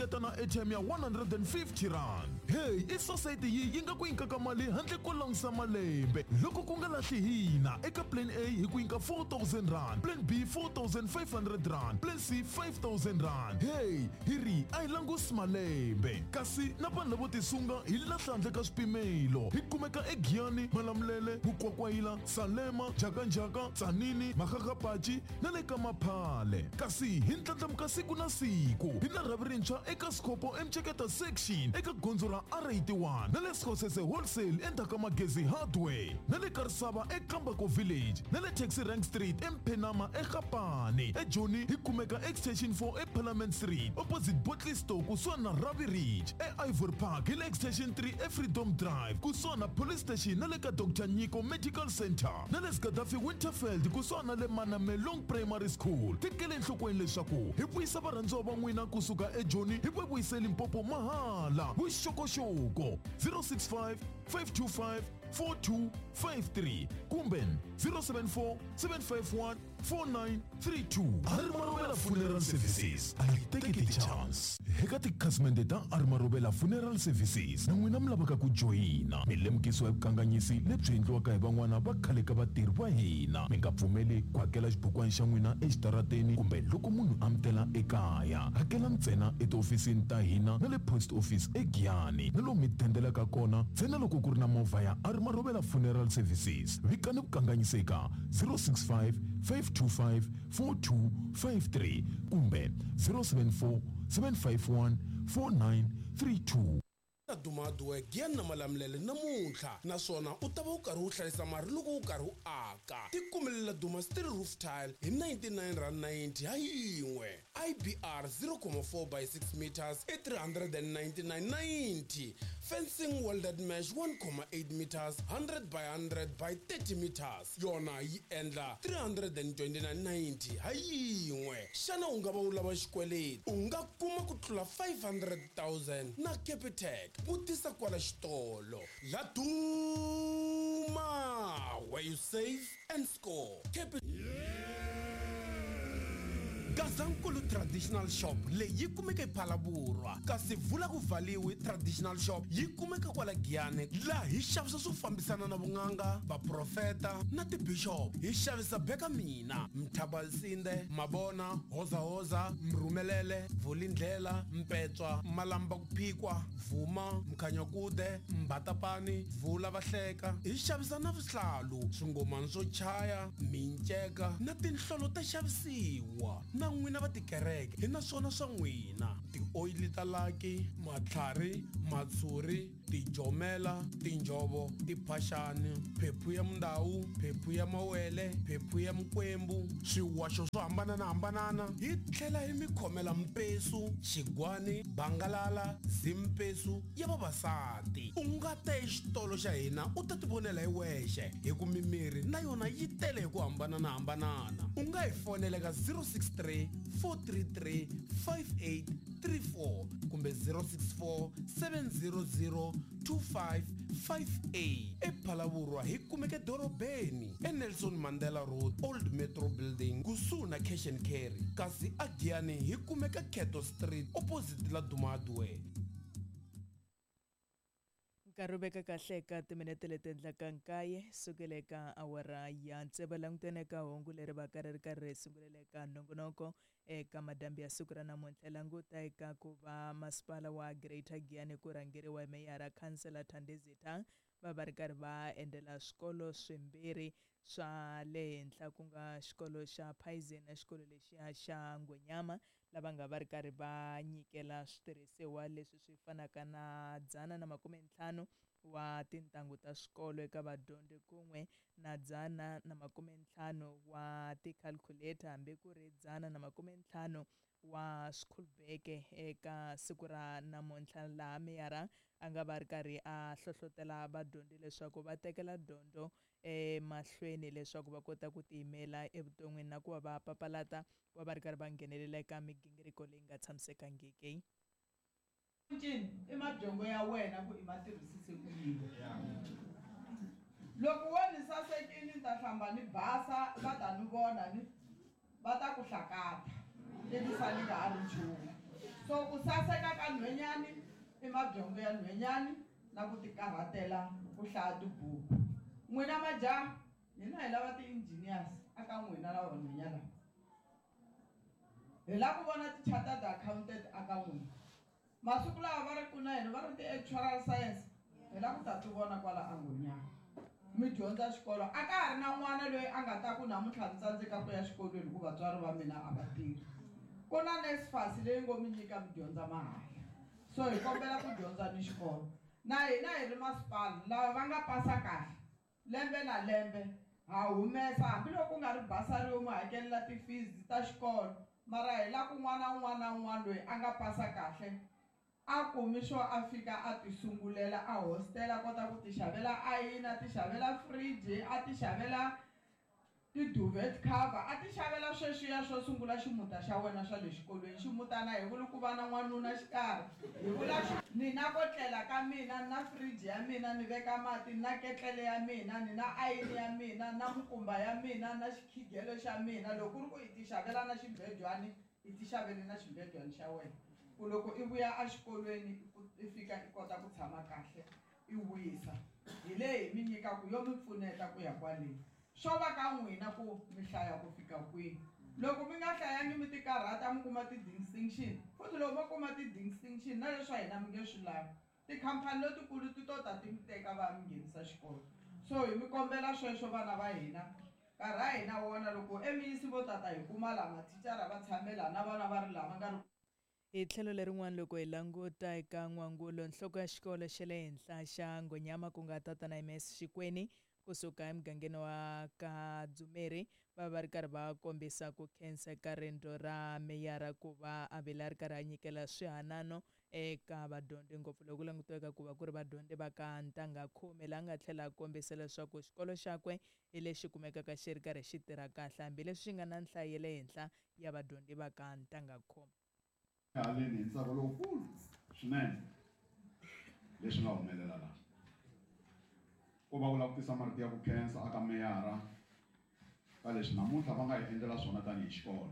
na airtime ya 150 rand. Hey, i-society yi nga ku nyikaka mali handle ko langisa malembe. Loko ku nga lahli hina eka plan A hi ku nyika 4,000 rand, plan B 4,500 rand, plan C 5,000 rand. Hey, hiri a hi langusi malembe. Kasi na vanhu lavo tisunga hi lahla handle ka swipimelo. Hi kumeka eGiyani, Malamulele, Bukwakwayila, Salema, Jakanjaka, Tzanini, Makgakgapachi na le ka Maphale. Kasi hi ndlandlamuka siku na siku. Hi na rhavi rintshwa eka Skhopo Mcheketa section eka gondzo ra R81 na le Skhosese wholesale endzhaku ka Magezi hardware na le Karisava eKambako village na le Taxi Rank Street eMphenama eGapane. eJoni hi kumeka extension 4 eParliament Street opposite Botley Store kusuhana na Ravi Ridge. eIvory Park hi le extension 3 eFreedom Drive kusuhana na police station na le ka Dr Nyiko Medical Center na le Gaddafi Winterfeld kusuhana na le Manamelong Primary School. Tekele enhlokweni leswaku hi vuyisa varhandziwa va n'wina kusuka eJoni hi vuyisa Limpopo mahala. Vuxokoxoko 065 525 4253 kumbe 074 751 4932. Armarobela Funeral Services ayiteki chance eka tikhasimende ta Armarobela Funeral Services na n'wina mi lavaka ku joyina milemukisi ya vukanganyisi lebyi endliwaka hi van'wana va khale ka vatirhi va hina. Mi nga pfumeli ku hakela xibukwana xa n'wina exitarateni kumbe loko munhu amtela ekaya. Hakela ntsena etiofisini ta hina na le post office eGiyani na lomu mi tendelaka kona ntsena loko ku ri na movha ya Armarobela Funeral Services. Vikani vukanganyiseka 065 525 4253 kumbe 074 751 4932. Dumadwe Giyani na Malamulele namuntlha naswona u ta va u karhi u hlayisa mali loko u karhi u aka. Tikumelela Duma Steel Roof Tile hi 99.90 ha yin'we. IBR 0.4 by 6 meters i 399.90. Fencing welded mesh 1.8 meters 100 by 100 by 30 meters yona yi endla 329.90 ha yin'we. Xana u nga va u lava xikweleti u nga kuma ku tlula 500,000 na Capitec. Vutisa kwala xitolo. La Duma, where you save and score. Gazankulu Traditional Shop leyi kumeka ePhalaborwa kasi Vula Kuvaliwe Traditional Shop yi kumeka kwala Giyani laha hi xavisa swo fambisana na vun'anga, vaprofeta na tibishop. Hi xavisa beka mina, Mthabalisinde, Mabona, Hoza, Mrumelele, Vulindlela, Mpetswa, Malamba kuphikwa, Vuma, Mkhanyakude, Mbatapani, Vula Vahleka. Hi xavisa na vuhlalu, swingomani swo chaya, minceka na tinhlolo ta xavisiwa. Na n'wina va tikereke hi na swona swa n'wina, tioyili ta laki, matlhari, matshuri, tijomela, tinjovo, tiphaxani, phephu ya mundawu, phephu ya mawele, phephu ya mikwembu, swiwaxo swo hambanana. Hi tlhela hi mi khomela mpesu, xigwani, bangalala, zimpesu ya vavasati. U nga ta exitolo xa hina u ta tivonela hi wexe hi ku mimirhi na yona yi tele hi ku hambanana. U nga hi fonela ka 063 433 5834 kumbe 064 700 2558. ePhalaborwa hi kumeke dorobeni eNelson Mandela Road Old Metro Building kusuhi na Cash and Carry. Kasi aGiyani hi kumeka Keto Street opposite la Dumadwe. Nkarhi veka kahle ka timinete leti endlaka nkaye sukela eka awara ya tsevu. Langutene ka hungu leri va ka ri karhi ri sungulele eka nongonoko eka madambi ya siku ra namuntlha. Languta eka ku va masipala wa Greater Giyani ku rhangeriwa hi meyara Councillor Thandezi Tang va ri karhi va endlela swikolo swimbirhi swa le henhla ku nga xikolo xa Paizen na xikolo lexiya xa Ngonyama lava nga va ri karhi va nyikela switirhisiwa leswi swi fanaka na 150 wa tintangu ta swikolo eka vadyondzi kun'we na 150 wa ti-calculator hambi ku ri 150 wa school bag eka siku ra namuntlha laha meyara a nga va ri karhi a hlohlotela vadyondzi leswaku va tekela dyondzo mahlweni leswaku va kota ku tiyimela evuton'wini na ku va papalata ku va ri karhi va nghenelela eka migingiriko leyi nga tshamisekangiki. I madyongo ya wena ku i ma tirhisise ku yini. Loko wena sasekini ta hlamba ni basa va ta ni vona ni va ta ku hlakata leyi sali ka ha ri nchumu. So ku saseka ka nhwenyani i mabyongo ya nhwenyani na ku tikarhatela ku hlaya tibuku. N'wina majaha hina hi lava ti-engineers aka n'wina lava nhwanyana. Hi lava ku vona ti-chartered accountant aka n'wina. Masiku lawa va ri ku na hina va ri ti-actuarial science hi lava ku ta ti vona kwala angonyana. Mi dyondza xikolo a ka ha ri na n'wana loyi a nga ta ku namuntlha ni tsandzeka ku ya xikolweni hi ku vatswari va mina a va tirhi. Ku na NSFAS leyi ngo mi nyika mi dyondza mahala. So hi kombela ku dyondza ni xikolo. Na hina hi ri masipala lava va nga pasa kahle lembe na lembe ha humesa hambiloko ku nga ri basari yo mu hakelela ti-fees ta xikolo mara hi la ku n'wana un'wana na un'wana loyi a nga pasa kahle a kumi xo a fika a ti sungulela a hostela a kota ku ti xavela ayina, ti xavela fridge, a ti xavela ti-duvet cover, a ti xavela sweswiya swo sungula ximuta xa wena xa le xikolweni. Ximutana hi vuli ku va na n'wanuna xikarhi hi vula ni na ko tlela ka mina, na fridge ya mina ni veka mati, na ketlele ya mina, ni na ayini ya mina, na mukumba ya mina, na xikhigelo xa mina. Loko ku ri ku hi ti xavela na xibedlwani hi ti xavele na xibedlwani xa wena ku loko i vuya exikolweni i fika i kota ku tshama kahle i wisa. Hi leyi hi mi nyikaku yo mi pfuneta ku ya kwaleni. Swo va ka n'wina ku mi hlaya ku fika kwihi. Loko mi nga hlayangi mi ti karhata mi kuma ti-distinction, futhi loko mo kuma ti-distinction na leswi hina mi nge swi lavi. Tikhampani letikulu ti to ta ti mi teka va mi nghenisa xikolo. So hi mi kombela sweswo vana va hina. Nkarhi wa hina wona loko emiyisi vo tata hi kuma laha mathicara va tshamela na vana va ri lava nga ri. Hi tlhelo lerin'wana loko hi languta eka n'wangulo nhloko ya xikolo xa le henhla xa Ngonyama ku nga tatana MS Xikwenu kusuka emugangeni wa ka Dzumeri va ri karhi va kombisa ku khensa ka riendzo ra meyara ku va a vele a ri karhi a nyikela swihanano eka vadyondzi ngopfu loko ku langutiweka ku va ku ri vadyondzi va ka ntanga 10 laha nga tlhela a kombisa leswaku xikolo xakwe hi lexi kumekaka xi ri karhi xi tirha kahle hambileswi xi nga na nhlayo ya le henhla ya vadyondzi va ka ntanga 10. Haleni hi ntsako lowukulu swinene leswi nga humelela laha ku va ku langutisa marito ya ku khensa aka meyara ka leswi namuntlha va nga hi endlela swona tanihi xikolo.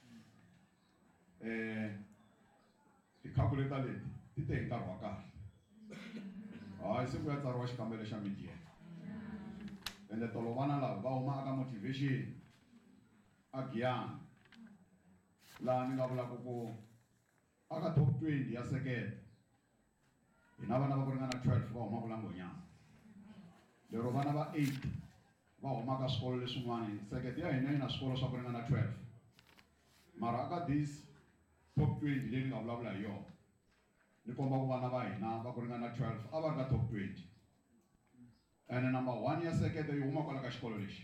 Tikhalkuleta leti ti te hi nkarhi wa kahle hayi siku ya tsariwa xikambelo xa media ende tolo vana lava va huma aka motivation a Giyani laha ni nga vulaka ku aka top 20 ya sekete hi na vana va ku ringana 12 va huma ku la Ngonyama. Lero vana va 8 va huma ka swikolo leswin'wana sekete ya hina yi na swikolo swa ku ringana 12 mara aka this top 20 leyi ni nga vulavula hi yona ni komba ku vana va hina va ku ringana 12 a va ri ka top 20 ene number 1 ya sekete yi huma kwala ka xikolo lexi.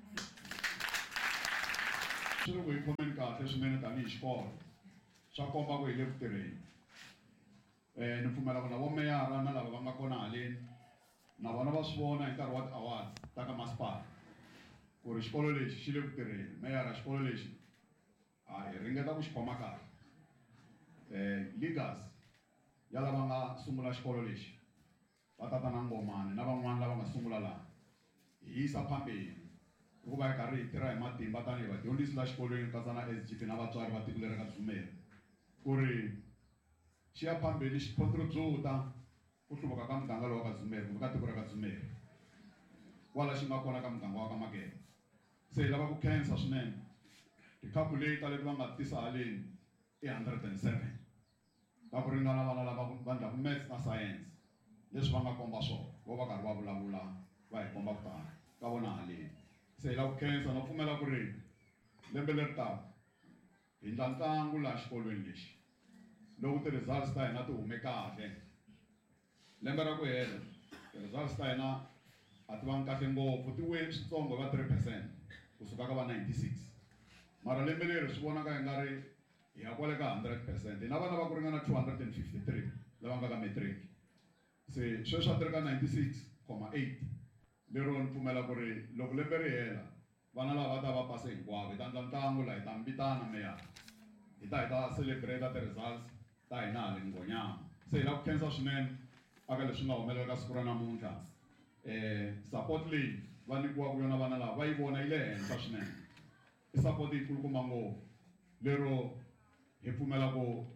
Swi ri ku hi khomeni kahle swinene tanihi xikolo swa komba ku hi le ku tirheni. Ni pfumela ku na vo meyara na lava va nga kona haleni na vona va swi vona hi nkarhi wa ti-awards ta ka masipala ku ri xikolo lexi xi le ku tirheni. Meyara xikolo lexi hi ringeta ku xi khoma kahle. Leaders ya lava nga sungula xikolo lexi va tatana Ngomane na van'wana lava nga sungula laha hi yisa phambili hikuva hi karhi hi tirha hi matimba tanihi vadyondzisi la xikolweni katsa na SGB na vatswari va tiko leri ka Dzumeri ku ri xi ya phambili xi contribute-a ku hluvuka ka muganga lowa ka Dzumeri kumbe ka tiko ra ka Dzumeri kwala xi nga kona ka muganga wa ka Mageba. Se hi lava ku khensa swinene ti-calculator leti va nga tisa haleni i 107 va ku ringana vana lava va endlaku maths na science leswi va nga komba swona vo va karhi va vulavula va hi komba ku tala ka vona haleni. Se hi lava ku khensa no pfumela ku ri lembe leri taka hi ndla ntlangu laha xikolweni lexi loko ti-results ta hina ti hume kahle. Lembe ra ku hela ti-results ta hina a ti vangi kahle ngopfu ti wile switsongo va 3% kusuka ka va 96 mara lembe leri swi vonaka hi nga ri hi ya kwale ka 100%. Hi na vana va ku ringana 253 lava nga ka matric. Se sweswi a ti ri ka 96.8 lero ni pfumela ku ri loko lembe ri hela vana lava va ta va pase hinkwavo hi ta endla ntlangu laha hi ta mbitana meyara hi ta celebrate ti-results ta hina haleni Ngonyama. Se hi lava ku khensa swinene aka leswi nga humelela ka siku ra namuntlha. Support leyi va nyikiwaka yona vana lava va yi vona yi le henhla swinene i support yi kulukumba ngopfu lero hi pfumela ku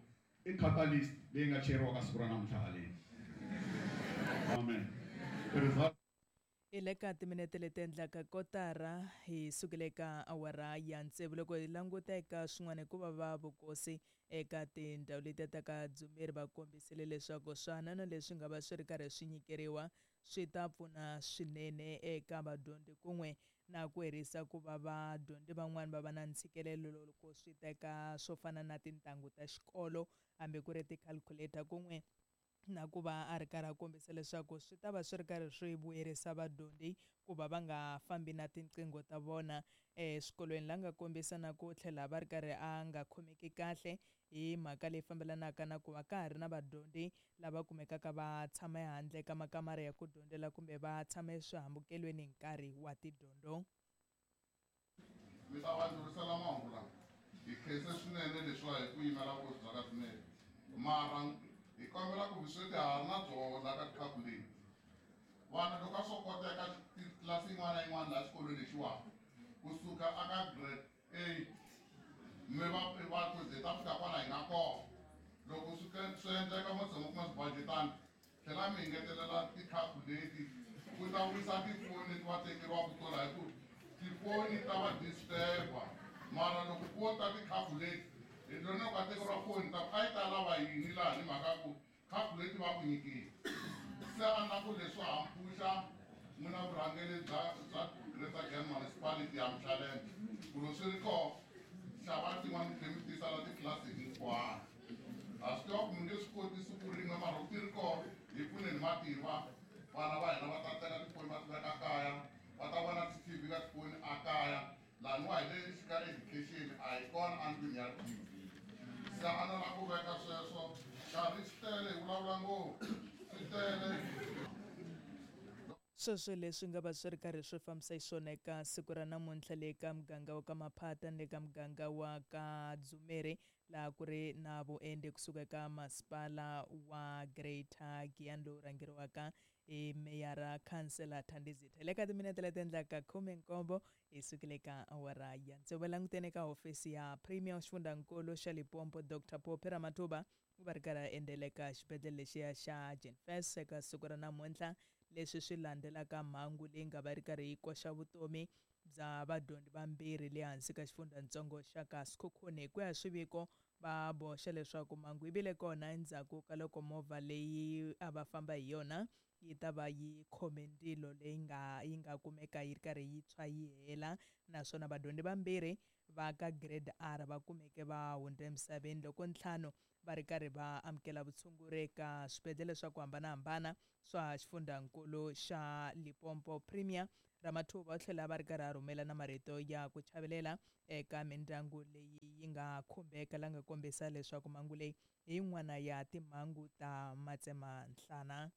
i catalyst leyi nga cheriwa ka siku ra namuntlha haleni. Amen. Result hi le ka timinete leti endlaka kotara hi sukile ka awara ya ntsevu loko hi languta eka swin'wana hikuva va vukosi eka tindhawu leti ta ka Dzumeri va kombisile leswaku swihanano leswi nga va swi ri karhi swi nyikeriwa swi ta pfuna swinene eka vadyondzi kun'we na ku herisa ku va vadyondzi van'wani va va na ntshikelelo loko swi teka swo fana na tintangu ta xikolo hambi ku ri ti-calculator kun'we na ku va a ri karhi a kombisa leswaku swi ta va swi ri karhi swi vuyerisa vadyondzi ku va va nga fambi na tinqingho ta vona eswikolweni la nga kombisa na ku tlhela va ri karhi a nga khomeki kahle hi mhaka leyi fambelanaka na ku va ka ha ri na vadyondzi lava kumekaka va tshama ehandle ka makamara ya ku dyondzela kumbe va tshama eswihambukelweni hi nkarhi wa tidyondzo. Mi ta va ndlhurisela mahungu lawa hi khense swinene leswiwa hi ku yimela ku byaka swinene mara hi kombela ku vusweti ha ri na byona ka calculate vana loko a swo koteka tlilasi yin'wana na yin'wana laha xikolo lexiwani kusuka aka grade 8 mi va projecta fika kwala hi nga kona loko swi endleka mo tshama kuma swibudgetani tlhela mi engetelela ti-calculate ku ta wisa tifoni leti va tekeriwaka tona hi ku tifoni ta va disturba mara loko ko ta ti-calculate lona ku tekeriwa foni ta a yi ta lava yini laha ni mhaka ku calculate va ku nyikile se a na ku leswi hampuxa n'wina vurhangeri bya Greater Giyani Municipality ya Mhlalembe ku loko swi ri koho xava tin'wana mi tisa la titlilasi hinkwayo a swi tiva ku mi nge swi koti siku rin'we mara ku ti ri koho hi pfuneni matimba vana va hina va ta teka tifoni va ti veka kaya va ta vona ti-TV ka tifoni a kaya laniwa hi le xika education a hi kona andlwini ya TV se a na la ku veka sweswo nkarhi swi tele hi vulavula ngopfu swi tele sweswo leswi nga va swi ri karhi swi fambisa xiswona eka siku ra namuntlha le ka muganga wa ka Maphata ni le ka muganga wa ka Dzumeri laha ku ri na vuendli kusuka ka masipala wa Greater Giyani lowu rhangeriwaka hi meyara Councillor Thandi Zitha. Le ka timinete leti endlaka 17 hi sukile ka awara ya ntsevu langutene ka hofisi ya Premier xifundzankulu xa Limpopo Dr. Phophi Ramathuba u va ri karhi a endlela eka xibedhlele lexiya xa Jenfest eka siku ra namuntlha leswi swi landzelaka mhangu leyi nga va ri karhi yi koxa vutomi bya vadyondzi vambirhi le hansi ka xifundzatsongo xa ka Sekhukhune. Hi ku ya swiviko va boxa leswaku mhangu yi vile kona endzhaku ka loko movha leyi a va famba hi yona yi ta va yi khome ndzilo leyi yi nga kumeka yi ri karhi yi tshwa yi hela naswona vadyondzi vambirhi va ka grade R va kumeke va hundze emisaveni loko 5 va ri karhi va amukela vutshunguri eka swibedhlele swa ku hambanahambana swa xifundzankulu xa Limpopo. Premier Ramathuba u tlhela va ri karhi a rhumela na marito ya ku chavelela eka mindyangu leyi yi nga khumbeka la nga kombisa leswaku mhangu leyi hi yin'wana ya timhangu ta matsemanhlana.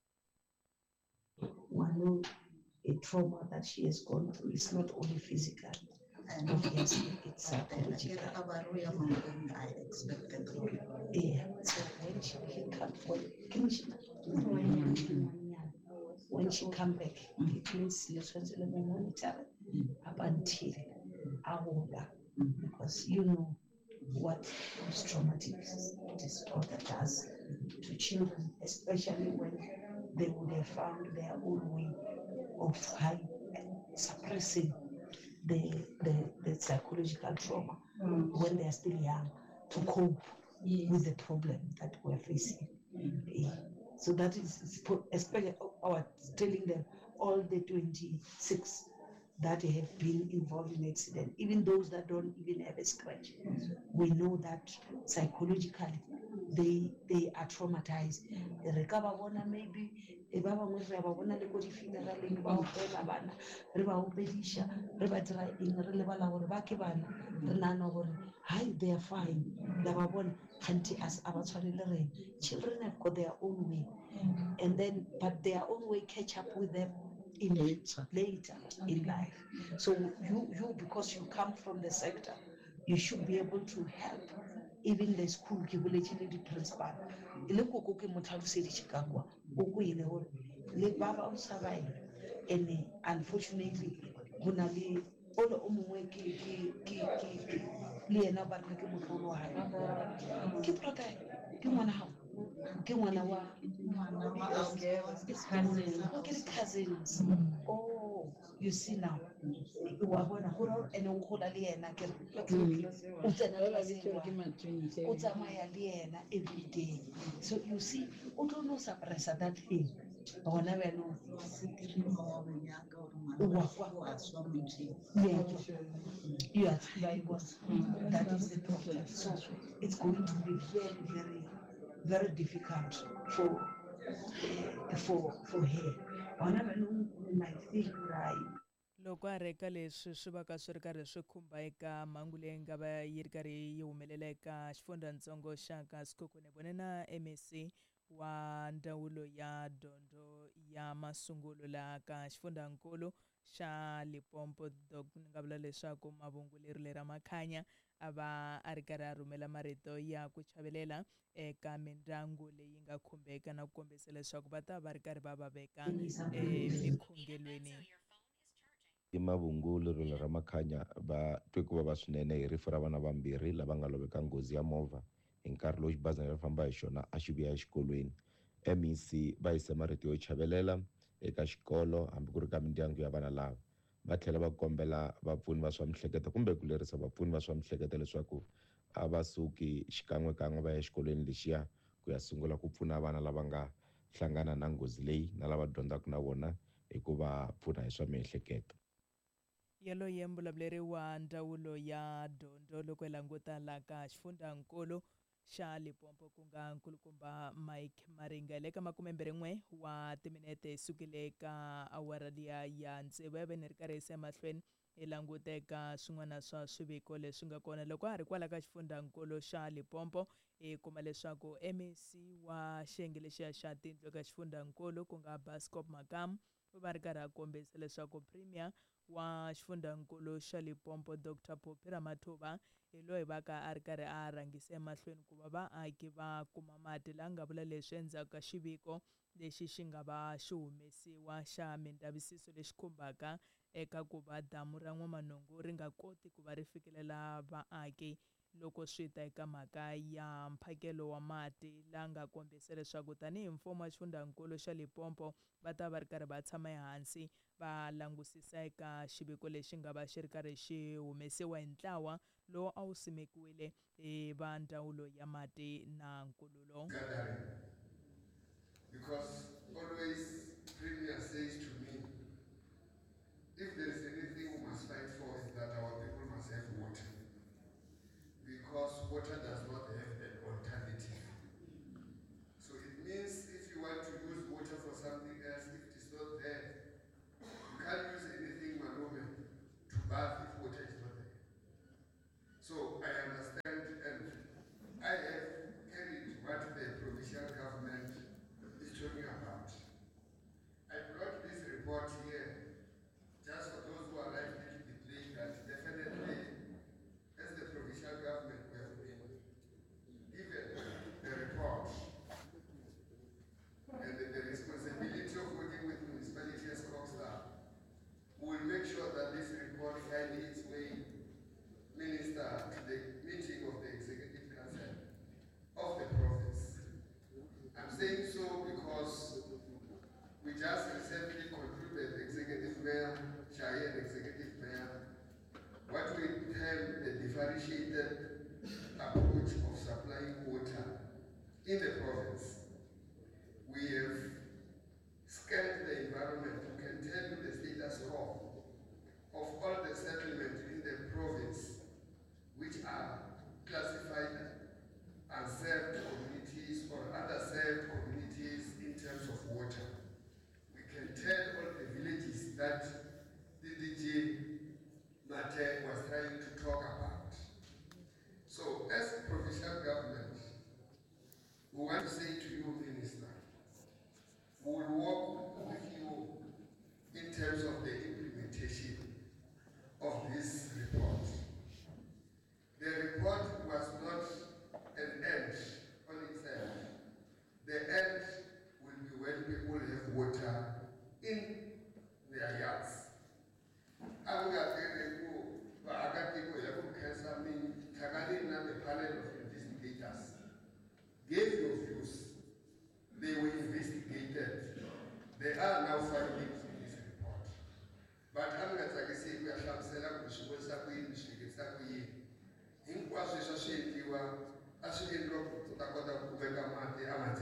A trauma that she has gone through is not only physical, obviously it's psychological. I expected. Yeah, so when she come back, it means you're monitor up until older, because you know what post-traumatic disorder does to children, especially when they would have found their own way of suppressing the psychological trauma when they are still young to cope with the problem that we're facing. So that is especially I was telling them all the 26 that have been involved in accident, even those that don't even have a scratch, we know that psychologically they are traumatized. Maybe they are fine. Children have got their own way, and then but their own way catch up with them later in life. So you because you come from the sector, you should be able to help even the school the principal. And unfortunately, ke ngwana hao ke ngwana wa it's cousin okay cousins oh you see now wa bona go ene o gola le yena ke o tsena le baseng o tsamaya le yena every day so you see o tlo no suppressa that thing bona beno yeah that is the problem so it's going to be very very very difficult for her bona beno might think right loko a reka leswi swi va ka swi ri karhi swi khumba eka mhangu leyi nga va yi ri karhi yi humelela eka xifundzatsongo xa ka Sekhukhune vone na MEC wa ndzawulo ya dyondzo ya masungulo laha ka xifundzankulu xa Limpopo ni nga vula leswaku mavunguleri ra Makhanya a va a ri karhi a rhumela marito ya ku chavelela eka mindyangu leyi nga khumbeka na ku kombisa leswaku va ta va ri karhi va veka emikhungelweni. I mavunguleri ra Makhanya va twe ku vava swinene hi rifu ra vana vambirhi lava nga loveka nghozi ya movha hi nkarhi lowu xibazana ri famba hi xona a xi vuya exikolweni. MEC va yise marito yo chavelela eka xikolo hambi ku ri ka mindyangu ya vana lava va tlhela va kombela vapfuni va swa mihleketo kumbe ku lerisa vapfuni va swa mihleketo leswaku a va suki xikan'wekan'we va ya exikolweni lexiya ku ya sungula ku pfuna vana lava nga hlangana na nghozi leyi na lava dyondzaka na vona hi ku va pfuna hi swa miehleketo. Yaloye mbulavuleri wa ndzawulo ya dyondzo loko hi languta laha ka xifundzankulu xa Limpopo ku nga nkulukumba Mike Maringa le ka 21 wa timinete sukile ka awara liya ya tsevu ya ni ri karhi hi mahlweni hi languteka swin'wana swa swiviko leswi nga kona loko a ri kwala ka xifundzankulu xa Limpopo hi kuma leswaku MEC wa xiyenge lexiya xa tindlu ka xifundzankulu ku nga Bascop Makamu va ri karhi a kombisa leswaku premier wa xifundzankulu xa Limpopo Dr. Phophi Ramathuba hi loyi va ka a ri karhi a rhangise emahlweni ku va vaaki va kuma mati laha nga vula leswi endzhaku ka xiviko lexi xi nga va xi humesiwa xa mindhavisiso lexi khumbaka eka ku va damu ra N'wamanungu ri nga koti ku va ri fikelela vaaki loko swi ta eka mhaka ya mphakelo wa mati laha nga kombisa leswaku tanihi mfumo wa xifundzankulu xa Limpopo va ta va ri karhi va tshama ehansi va langusisa eka xiviko lexi nga va xi ri karhi xi humesiwa hi ntlawa lowu a wu simekiwile hi va ndzawulo ya mati na nkululo. Because always Premier says to me, if there is anything we must fight for is that our people must have water. Because water does not have an alternative. So it means if you want to use water for something else, if it is not there, you can't use anything manual to bath if water is not there. So I understand and I have carried what the provincial government is talking about. I brought this report here just for those who are like a little bit late that definitely as the provincial government we have been given the report and the responsibility of working with municipality as Coxstar. We will make sure that this report finds its way, Minister, to the meeting of the Executive Council of the province. I'm saying so because we just recently concluded Executive Mayor, Cheyenne Executive Mayor, what we term the differentiated approach of supplying water in the province. We have scanned the environment. We can tell you the status quo of all the settlements in the province which are classified as served communities or underserved communities in terms of water. We can tell all the villages that DDG Mate was trying to talk about. So as a provincial government, we want to say to you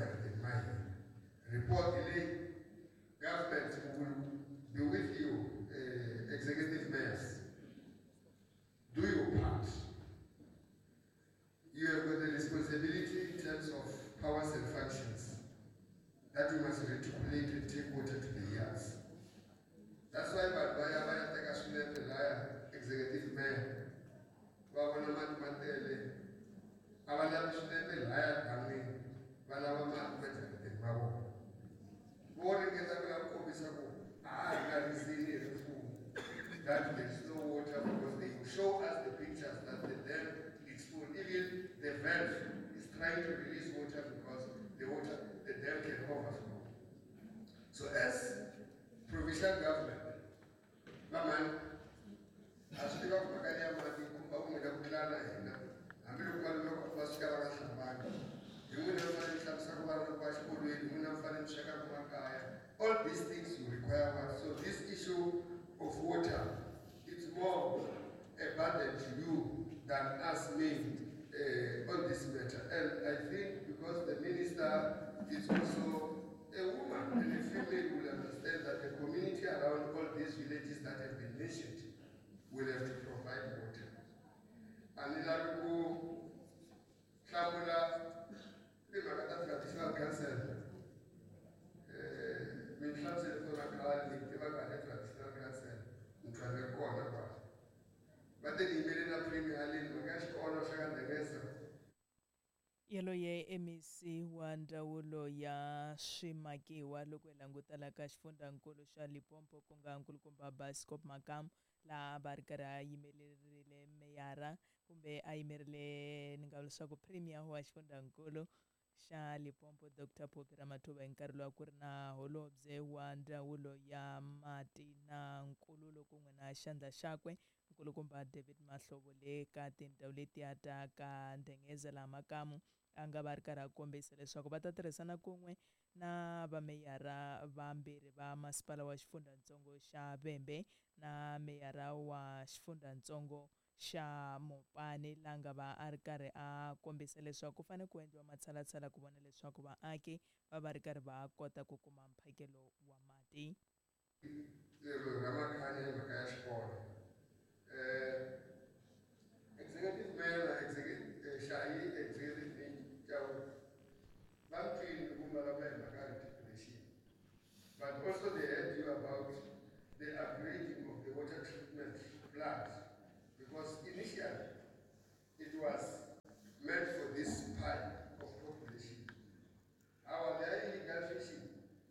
Jared Mine. Report delay. Government will be with you, executive mayors. Do your part. You have got the responsibility in terms of powers and functions that you must reticulate and take water to the yards. That's why Badbaya take us to the executive mayor. Wabona Matele, Abana Shunete Laya Kami, Banama Major, Mabo. Warning is a Kobisago. That is the food. That there is no water because they show us the pictures that the dam is full. Even the valve is trying to release water because the dam can overflow. So as provincial government, Maman, as we have Magalia Mati, Kumba, Mudakulana, and we look at Pascal Shamani. You will have found Shamsakura, Pashpuru, you will have found Shakamakaya. All these things you require water. So this issue of water, it's more a burden to you than us me on this matter. And I think because the minister is also a woman and a female will understand that the community around all these villages that have been mentioned will have to provide water. And in Aruku, Klamula, the traditional council, yelo ye MEC wa ndawulo ya Swimakiwa loko hi langutela ka xifundzankulu xa Limpopo ku nga nkulukumba Bascop Makam laha va ri karhi a yimelerile meyara kumbe a yimerile ni nga vula leswaku premier wa xifundzankulu xa Limpopo Dr. Phophi Ramathuba hi nkarhi lowu ku ri na holobye wa ndawulo ya mati na nkululo kun'we na xandla xakwe nkulukumba David Mahlobo le ka tindhawu letiya ta ka Ndengeza laha Makamu a nga va ri karhi a kombisa leswaku va ta tirhisana kun'we na vameyara vambirhi va masipala wa xifundzatsongo xa Vhembe na meyara wa xifundzatsongo xa Mopani laha nga va a ri karhi a kombisa leswaku ku fanele ku endliwa matshalatshala ku vona leswaku vaaki va va ri karhi va kota ku kuma mphakelo wa mati. Executive Mayor, Executive Shahi, Executive but also they heard you about the upgrading of the water treatment plant, because initially it was meant for this pipe of population. Our illegal fishing,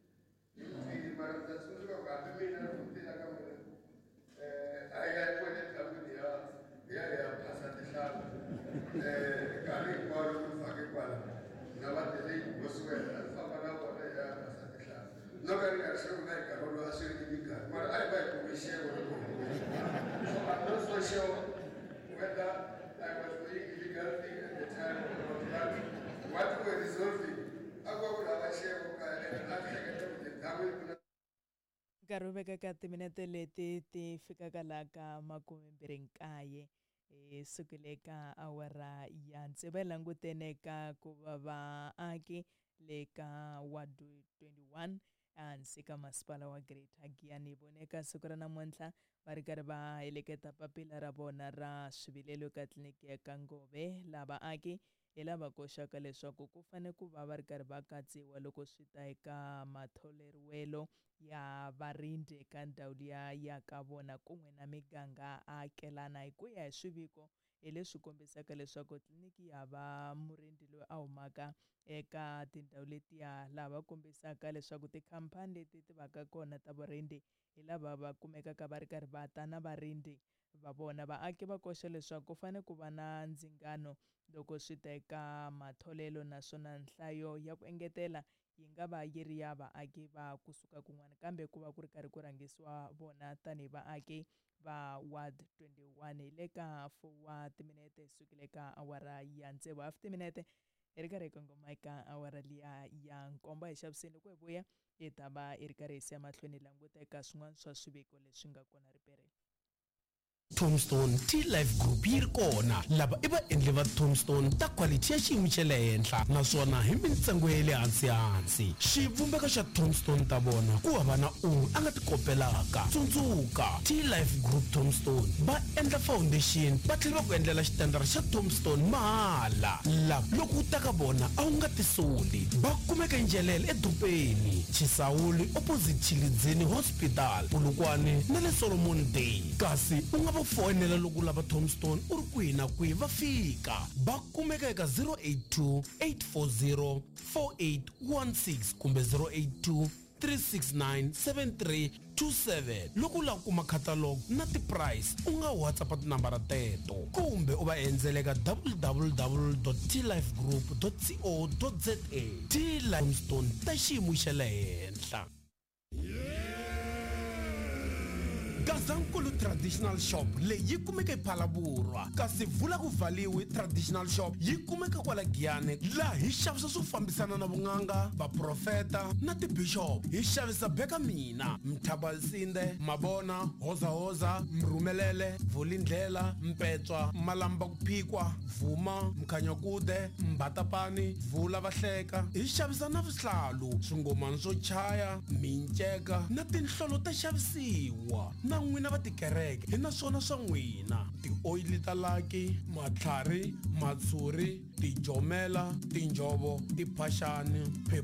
I'm not so sure whether I was doing illegal thing at the time or not. What we were resolving, nkarhi wo veka ka timinete leti ti fikaka laha ka 29 hi siku le ka awara ya ntsevu hi langutene ka ku va vaaki le ka ward 21 ehansi ka masipala wa Greater Giyani vone ka siku ra namuntlha va ri karhi va heleketa papila ra vona ra swivilelo ka tliliniki ya ka Ngove laha vaaki hi lava koxaka leswaku ku fanele ku va ri karhi va katsiwa loko swi ta eka matholeriwelo ya varindzi eka ndhawu liya ya ka vona kun'we na miganga akelana hi ku ya hi swiviko hi leswi kombisaka leswaku tliliniki ya va murindzi loyi a humaka eka tindhawu letiya laha va kombisaka leswaku tikhampani leti ti va ka kona ta vurindzi hi lava va kumekaka va ri karhi va ta na varindzi va vona. Vaaki va koxa leswaku ku fanele ku va na ndzingano loko swi ta eka matholelo naswona nhlayo ya ku engetela yi nga va yi ri ya vaaki va kusuka kun'wana kambe ku va ku ri karhi ku rhangisiwa vona tanihi vaaki va ward 21 hi le ka hafu wa timinete sukile ka awara ya ntsevu hafu timinete hi ri karhi hi kongoma eka awara liya ya nkombo hi xaviseni loko hi vuya hi ta va hi ri karhi hi siya mahlweni hi languta eka swin'wana swa swiviko leswi nga kona ripereni. Tombstone T-Life Group yi ri kona lava i vaendli va Tombstone ta quality ya xiyimo xa le henhla naswona hi mintsengo ya le hansi xivumbeko xa Tombstone ta vona ku hava na a nga ti kopelaka tsundzuka T-Life Group Tombstone va endla foundation va tlhela va ku endlela xitendara xa Tombstone mahala loko u ta ka vona a wu nga ti soli va kumeka Njelele edrupeni Chisawuli opposite Chilidzini Hospital Polokwane na le Solomon Day kasi u nga fonela loko lava Tombstone u ri kwihi na kwihi va fika va kumeka eka 082 840 4816 kumbe 082 369 7327 loko u lava ku kuma catalog na ti-price u nga WhatsApp tinambara teto kumbe u va endzele ka www.tlifegroup.co.za Tombstone ta xiyimo xa le henhla. Gazankulu Traditional Shop leyi kumeka ePhalaborwa kasi vula ku valiwi Traditional Shop yi kumeka kwala Giyane laha hi xavisa swo fambisana na vun'anga vaprofeta na tibishop hi xavisa beka mina Mthabalsinde Mabona Hoza Mrumelele Vulindlela Mpetswa Malamba kuphikwa Vuma Mkhanyakude Mbatapani Vula Vahleka hi xavisa na vuhlalu swingomani swo chaya minceka na tinhlolo ta xavisiwa na n'wina va tikereke hi naswona swa n'wina ti-oili ta laki matlhari matshuri tijomela tinjovo tiphaxani